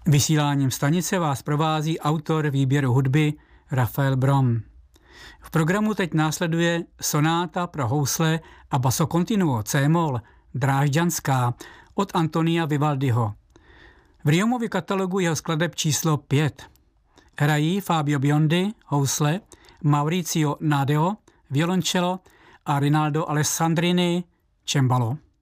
Vysíláním stanice vás provází autor výběru hudby Rafael Brom. V programu teď následuje sonáta pro housle a basso continuo C-moll Drážďanská od Antonia Vivaldiho. V Riomově katalogu jeho skladeb číslo 5. Hrají Fabio Biondi, housle, Maurizio Nadeo, violoncello a Rinaldo Alessandrini, cembalo.